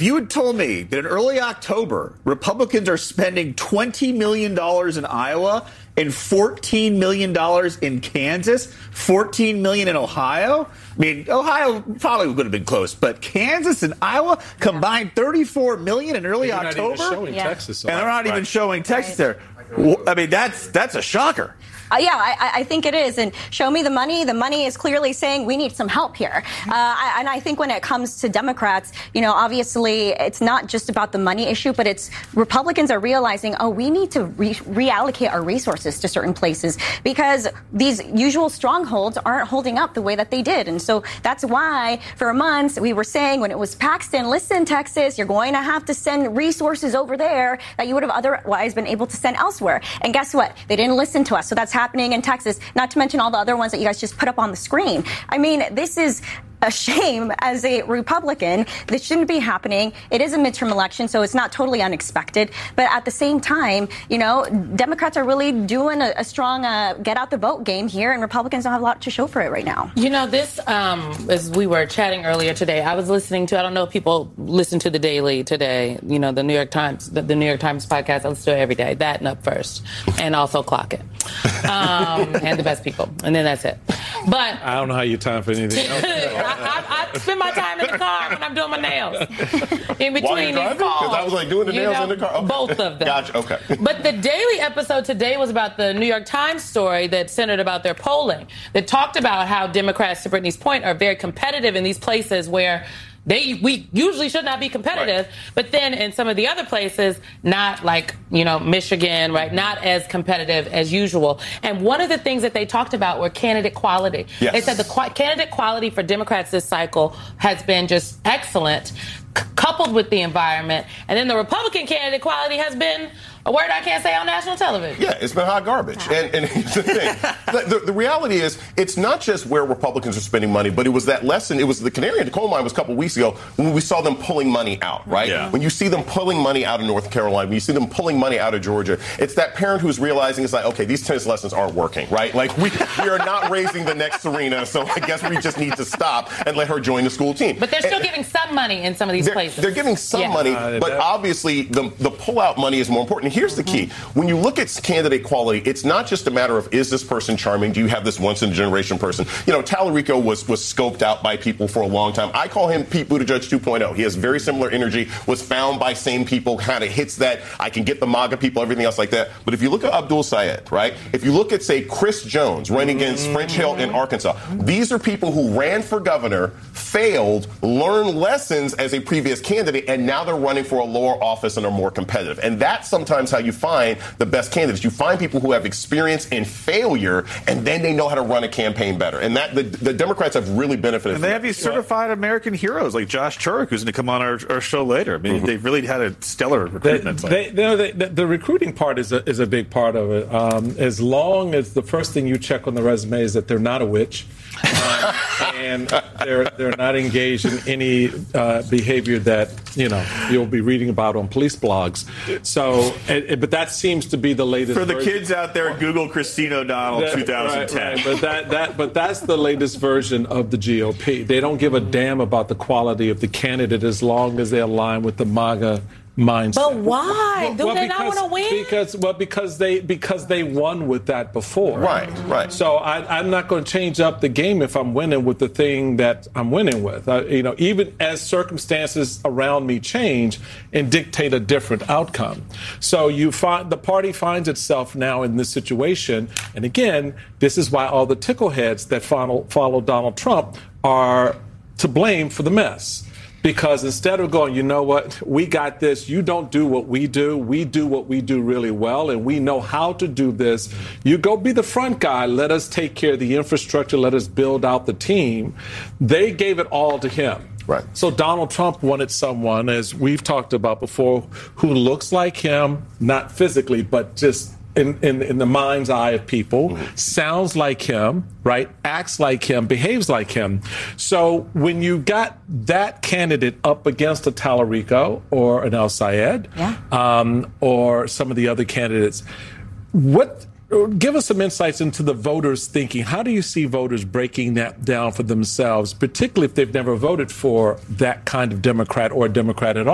you had told me that in early October, Republicans are spending $20 million in Iowa and $14 million in Kansas, $14 million in Ohio. I mean, Ohio probably would have been close, but Kansas and Iowa combined $34 million in early October. Not even showing Texas, and they're not even showing Texas there. I mean, that's a shocker. I think it is. And show me the money. The money is clearly saying we need some help here. And I think when it comes to Democrats, obviously it's not just about the money issue, but it's Republicans are realizing, we need to reallocate our resources to certain places because these usual strongholds aren't holding up the way that they did. And so that's why for months we were saying when it was Paxton, listen, Texas, you're going to have to send resources over there that you would have otherwise been able to send elsewhere. And guess what? They didn't listen to us. So that's happening in Texas, not to mention all the other ones that you guys just put up on the screen. I mean, this is a shame as a Republican. This shouldn't be happening. It is a midterm election, so it's not totally unexpected. But at the same time, Democrats are really doing a strong get out the vote game here, and Republicans don't have a lot to show for it right now. This, as we were chatting earlier today, I was listening to, I don't know if people listen to The Daily today, the New York Times, the New York Times podcast. I listen to it every day, that and Up First, and also Clock It, and The Best People, and then that's it. But I don't know how you time for anything else. I spend my time in the car when I'm doing my nails. In between these calls. Because I was like doing the nails in the car. Okay. Both of them. Gotcha. Okay. But the Daily episode today was about the New York Times story that centered about their polling, that talked about how Democrats, to Brittany's point, are very competitive in these places where we usually should not be competitive, right. But then in some of the other places, not like, Michigan, right, not as competitive as usual. And one of the things that they talked about were candidate quality. Yes. They said the candidate quality for Democrats this cycle has been just excellent, coupled with the environment. And then the Republican candidate quality has been a word I can't say on national television. Yeah, it's been hot garbage. And here's the thing. The reality is, it's not just where Republicans are spending money, but it was that lesson. It was the canary in the coal mine was a couple of weeks ago when we saw them pulling money out, right? Yeah. When you see them pulling money out of North Carolina, when you see them pulling money out of Georgia, it's that parent who's realizing it's like, okay, these tennis lessons aren't working, right? Like, we are not raising the next Serena, so I guess we just need to stop and let her join the school team. But they're still giving some money in some of these places. They're giving some money, but obviously the pullout money is more important. Here's the key. When you look at candidate quality, it's not just a matter of, is this person charming? Do you have this once-in-a-generation person? Tallarico was scoped out by people for a long time. I call him Pete Buttigieg 2.0. He has very similar energy, was found by same people, kind of hits that, I can get the MAGA people, everything else like that. But if you look at Abdul Sayed, right? If you look at, say, Chris Jones running against French Hill in Arkansas, these are people who ran for governor, failed, learned lessons as a previous candidate, and now they're running for a lower office and are more competitive. And that's sometimes how you find the best candidates. You find people who have experience in failure, and then they know how to run a campaign better. And that the Democrats have really benefited. And they have these certified American heroes like Josh Turek, who's going to come on our show later. I mean, they've really had a stellar recruitment. The recruiting part is a big part of it. As long as the first thing you check on the resume is that they're not a witch, and they're not engaged in any behavior that you'll be reading about on police blogs. So, but that seems to be the latest. For the kids out there, Google Christine O'Donnell 2010. Right. But that's the latest version of the GOP. They don't give a damn about the quality of the candidate as long as they align with the MAGA mindset. But why? Do they not want to win? Because they won with that before. Right. So I'm not going to change up the game if I'm winning with the thing that I'm winning with. Even as circumstances around me change and dictate a different outcome. So the party finds itself now in this situation. And again, this is why all the tickleheads that follow Donald Trump are to blame for the mess. Because instead of going, you know what, we got this, you don't do what we do what we do really well, and we know how to do this. You go be the front guy, let us take care of the infrastructure, let us build out the team. They gave it all to him. Right. So Donald Trump wanted someone, as we've talked about before, who looks like him, not physically, but just in the mind's eye of people, sounds like him, right? Acts like him, behaves like him. So when you got that candidate up against a Tallarico or an El Sayed, or some of the other candidates, give us some insights into the voters' thinking. How do you see voters breaking that down for themselves, particularly if they've never voted for that kind of Democrat or a Democrat at all?